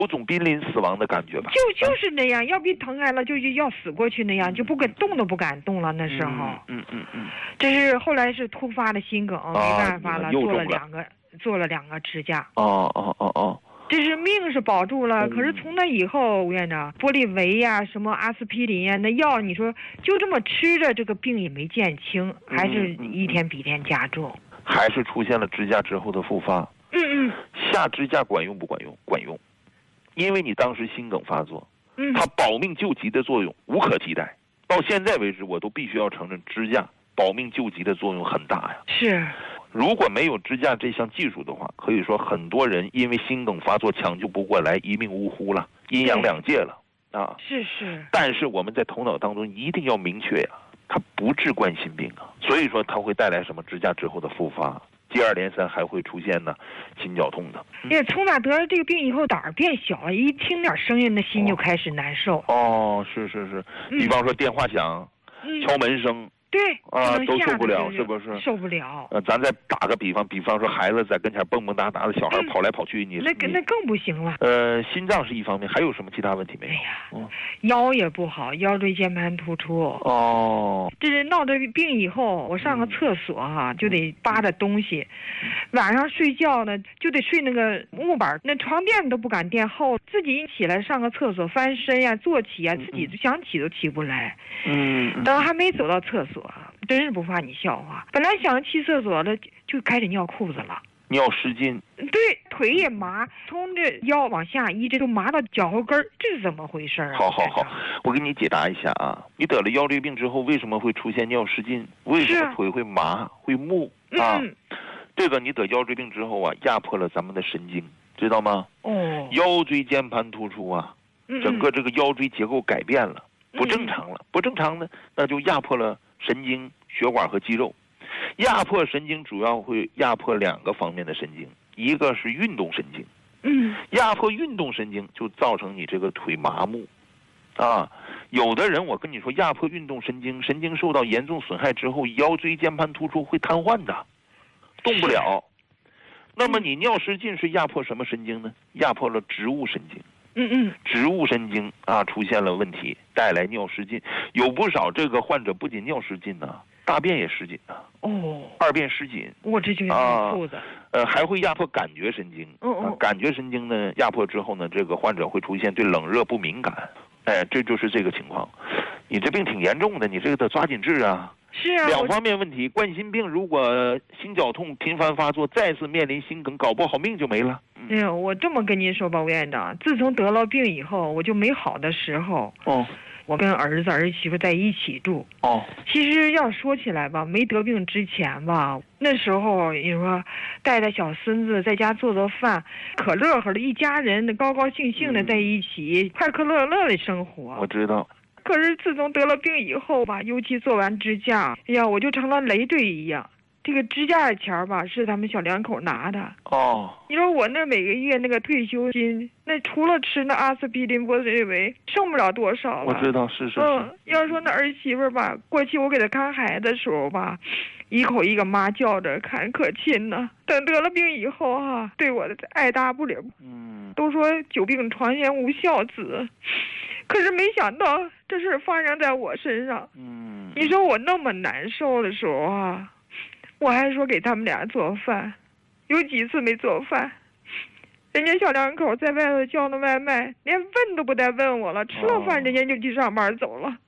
有种濒临死亡的感觉吧？ 就是那样，要比疼爱了就要死过去那样，就不敢动都不敢动了。那时候，这是后来是突发的心梗，没办法了，做了两个支架。这是命是保住了，可是从那以后，吴院长，玻利维呀、什么阿司匹林呀，那药你说就这么吃着，这个病也没见轻，还是一天比一天加重， 还是出现了支架之后的复发。下支架管用不管用？管用。因为你当时心梗发作，它保命救急的作用无可替代。到现在为止，我都必须要承认支架保命救急的作用很大呀。 是， 如果没有支架这项技术的话，可以说很多人因为心梗发作抢救不过来，一命呜呼了，阴阳两界了啊。 是。 但是我们在头脑当中一定要明确呀，它不治冠心病啊，所以说它会带来什么支架之后的复发。接二连三还会出现呢心绞痛的。 从哪得了这个病以后胆儿变小了，一听点声音那心就开始难受。 是，比方说电话响，敲门声。 对都受不了，是不是？ 受不了。 咱再打个比方说孩子在跟前蹦蹦哒哒的，小孩跑来跑去，那更不行了。 心脏是一方面，还有什么其他问题没有？ 腰也不好，腰椎间盘突出。这是闹这病以后，我上个厕所就得扒着东西，晚上睡觉呢就得睡那个木板，那床垫都不敢垫厚，自己一起来上个厕所，翻身呀、坐起呀，自己想起都起不来。等还没走到厕所，真是不怕你笑话。本来想去厕所了，就开始尿裤子了， 尿失禁。 对，腿也麻，从这腰往下一直都麻到脚后跟儿，这是怎么回事啊？ 好，我给你解答一下啊。你得了腰椎病之后，为什么会出现尿失禁？为什么腿会麻会木啊？这个你得腰椎病之后啊，压迫了咱们的神经，知道吗？腰椎间盘突出啊，整个这个腰椎结构改变了。不正常了，不正常呢，那就压迫了神经、血管和肌肉。压迫神经主要会压迫两个方面的神经，一个是运动神经。压迫运动神经就造成你这个腿麻木。有的人我跟你说，压迫运动神经，神经受到严重损害之后，腰椎间盘突出会瘫痪的，动不了。那么你尿失禁是压迫什么神经呢？压迫了植物神经。植物神经出现了问题，带来尿失禁。有不少这个患者不仅尿失禁大便也失禁二便失禁。 这就很复杂。 还会压迫感觉神经。感觉神经呢压迫之后呢，这个患者会出现对冷热不敏感。这就是这个情况。你这病挺严重的，你这个得抓紧治啊。 是啊， 两方面问题。冠心病如果心绞痛频繁发作，再次面临心梗，搞不好命就没了。 我这么跟您说吧，吴院长，自从得了病以后，我就没好的时候。我跟儿子儿媳妇在一起住。其实要说起来吧，没得病之前吧，那时候你说带小孙子在家做饭，可乐呵的，一家人高高兴兴的在一起，快快乐乐的生活。 我知道。 可是自从得了病以后吧，尤其做完支架，我就成了累赘一样。这个支架的钱吧，是他们小两口拿的。你说我那每个月那个退休金，那除了吃那阿司匹林、玻利维，剩不了多少了。 我知道，是。 要说那儿媳妇吧，过去我给她看孩子的时候吧，一口一个妈叫着，看可亲呢。等得了病以后对我的爱答不理。都说久病床前无孝子。可是没想到这事发生在我身上。你说我那么难受的时候我还说给他们俩做饭，有几次没做饭，人家小两口在外头叫那外卖，连问都不带问我了，吃了饭人家就去上班走了。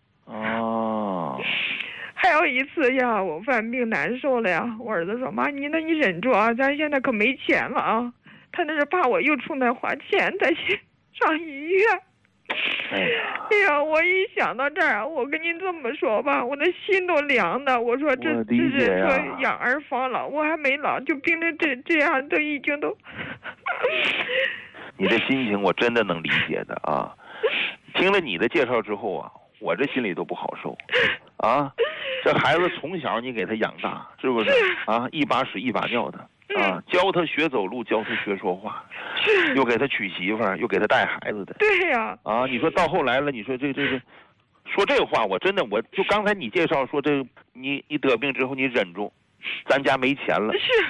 还有一次我犯病难受了我儿子说，妈，你忍住咱现在可没钱了他那是怕我又出那花钱再去上医院。我一想到这儿我跟您这么说吧，我的心都凉的。我说这是说养儿防老，我还没老，就病成这样，都已经都。 你的心情我真的能理解的听了你的介绍之后我这心里都不好受这孩子从小你给他养大，是不是一把屎一把尿的教他学走路，教他学说话，又给他娶媳妇儿，又给他带孩子的。 对呀。 你说到后来了，你说这说这话，我真的我就刚才你介绍说你得病之后你忍住，咱家没钱了。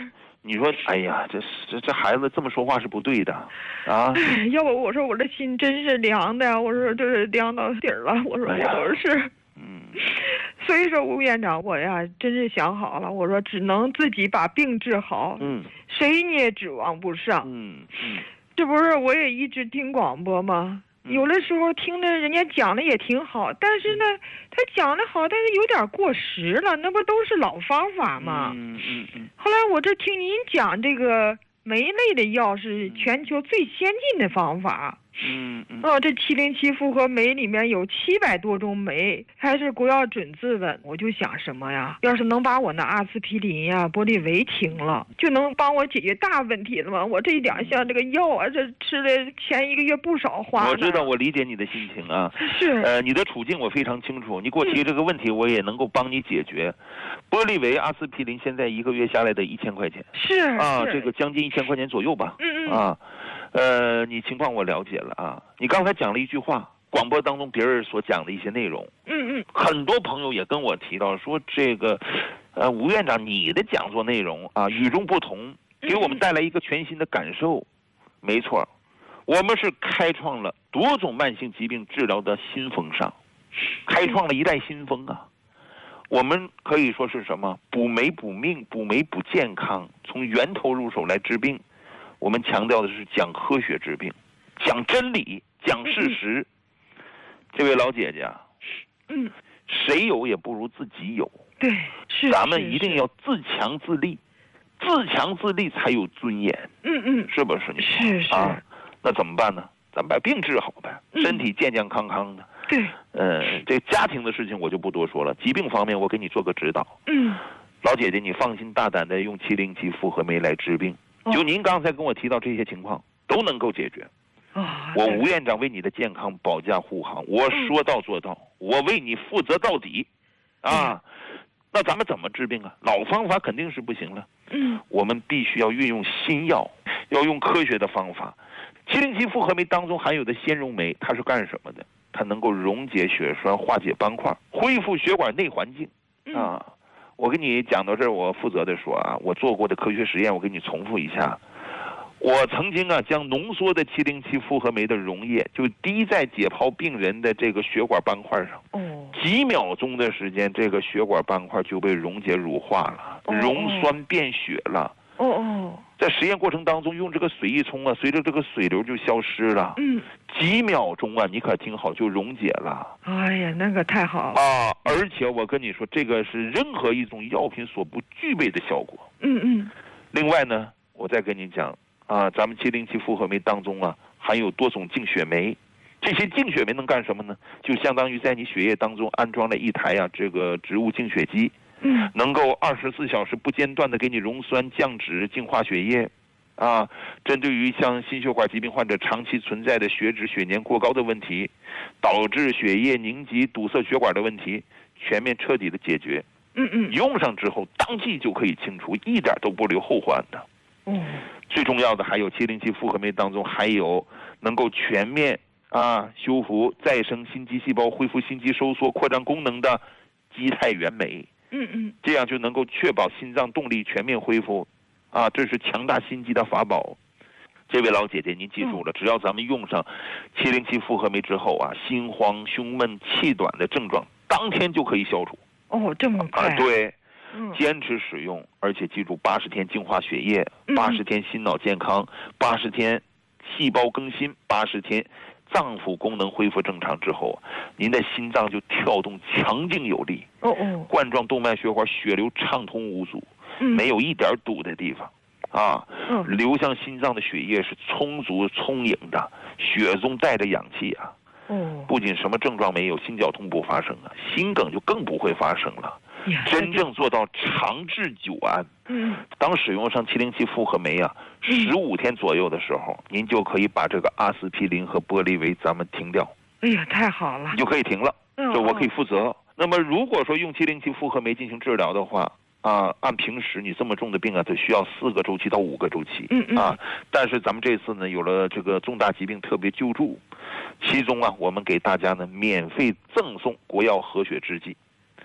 你说，哎呀，这孩子这么说话是不对的，啊！ 要不我说我这心真是凉的，我说这是凉到底儿了，我说我都是，所以说吴院长，我呀真是想好了，我说只能自己把病治好，谁你也指望不上，这不是我也一直听广播吗？有的时候听着人家讲的也挺好，但是呢，他讲的好，但是有点过时了，那不都是老方法吗？后来我这听您讲这个酶类的药是全球最先进的方法。这707复合酶里面有700多种酶，还是国药准字的。我就想什么呀？要是能把我那阿司匹林呀、玻利维停了，就能帮我解决大问题了吗？我这一点像这个药啊，这吃的前1个月不少花。 我知道，我理解你的心情啊。 是。 你的处境我非常清楚，你给我提这个问题，我也能够帮你解决。玻利维、阿司匹林现在1个月下来的1000块钱。 是啊， 这个将近1000块钱左右吧。你情况我了解了啊。你刚才讲了一句话，广播当中别人所讲的一些内容。很多朋友也跟我提到说，这个，吴院长你的讲座内容啊与众不同，给我们带来一个全新的感受。没错，我们是开创了多种慢性疾病治疗的新风尚，开创了一代新风啊。我们可以说是什么？补酶补命，补酶补健康，从源头入手来治病。我们强调的是讲科学治病，讲真理，讲事实。这位老姐姐啊，谁有也不如自己有。 对，是。 咱们一定要自强自立，自强自立才有尊严。是不是？ 是啊，那怎么办呢？咱把病治好呗，身体健健康康的。 对。 这家庭的事情我就不多说了，疾病方面我给你做个指导。老姐姐，你放心大胆的用707复合酶来治病。就您刚才跟我提到这些情况都能够解决。我吴院长为你的健康保驾护航，我说到做到，我为你负责到底。那咱们怎么治病啊？老方法肯定是不行了。我们必须要运用新药，要用科学的方法。707复合酶当中含有的纤溶酶，它是干什么的？它能够溶解血栓，化解斑块，恢复血管内环境。我跟你讲到这儿，我负责的说啊，我做过的科学实验，我给你重复一下。我曾经啊，将浓缩的707复合酶的溶液就滴在解剖病人的这个血管斑块上。几秒钟的时间，这个血管斑块就被溶解乳化了，溶栓变血了。在实验过程当中，用这个水一冲啊，随着这个水流就消失了。几秒钟啊，你可听好，就溶解了。 哎呀，那个太好了啊！而且我跟你说，这个是任何一种药品所不具备的效果。另外呢，我再跟你讲啊，咱们707复合酶当中啊，含有多种净血酶。这些净血酶能干什么呢？就相当于在你血液当中安装了一台这个植物净血机。能够24小时不间断的给你溶栓、降脂、净化血液。针对于像心血管疾病患者长期存在的血脂、血粘过高的问题，导致血液凝集、堵塞血管的问题，全面彻底的解决。用上之后当即就可以清除，一点都不留后患的。最重要的还有707复合酶当中还有能够全面修复、再生心肌细胞、恢复心肌收缩、扩张功能的肌肽原酶。这样就能够确保心脏动力全面恢复。这是强大心肌的法宝。这位老姐姐，您记住了，只要咱们用上707复合酶之后心慌、胸闷、气短的症状当天就可以消除。 这么快？ 对。坚持使用，而且记住80天净化血液，80天心脑健康，80天细胞更新，80天脏腑功能恢复正常之后，您的心脏就跳动强劲有力。冠状动脉血管血流畅通无阻，没有一点堵的地方。流向心脏的血液是充足充盈的，血中带着氧气啊。不仅什么症状没有，心绞痛不发生心梗就更不会发生了。真正做到长治久安。当使用上707复合酶15天左右的时候，您就可以把这个阿司匹林和玻利维咱们停掉。 哎呀，太好了！ 你就可以停了，这我可以负责。那么如果说用707复合酶进行治疗的话，按平时你这么重的病得需要4个周期到5个周期。但是咱们这次呢，有了这个重大疾病特别救助，其中我们给大家呢免费赠送国药和血制剂。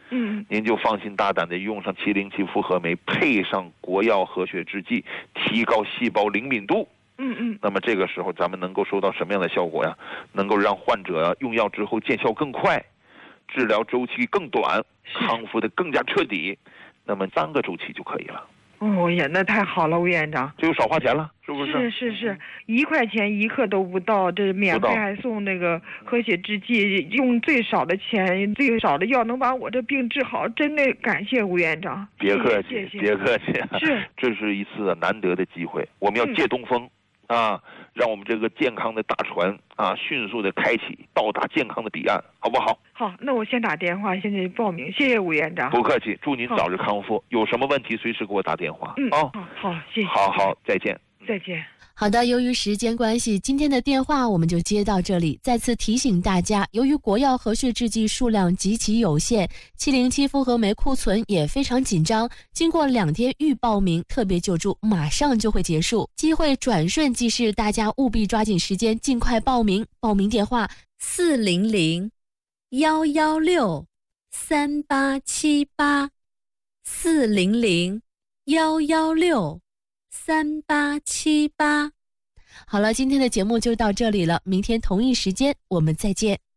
您就放心大胆的用上707复合酶，配上国药和血制剂，提高细胞灵敏度。那么这个时候咱们能够收到什么样的效果呀？能够让患者用药之后见效更快，治疗周期更短，康复的更加彻底，那么3个周期就可以了。 哦呀，那太好了，吴院长， 这就少花钱了，是不是？ 是，1块钱1克都不到，这免费还送那个和血制剂，用最少的钱、最少的药能把我这病治好，真的感谢吴院长。 别客气，别客气， 是， 这是一次难得的机会，我们要借东风。让我们这个健康的大船迅速的开启，到达健康的彼岸，好不好？ 好，那我先打电话，现在报名，谢谢吴院长。 不客气，祝您早日康复。有什么问题随时给我打电话。 好，谢谢。 好，再见。 再见。 好的，由于时间关系，今天的电话我们就接到这里。再次提醒大家，由于国药和血制剂数量极其有限，707复合酶库存也非常紧张，经过2天预报名，特别救助马上就会结束，机会转瞬即逝，大家务必抓紧时间，尽快报名。报名电话400-116-3878 400-116-3878。好了，今天的节目就到这里了，明天同一时间我们再见。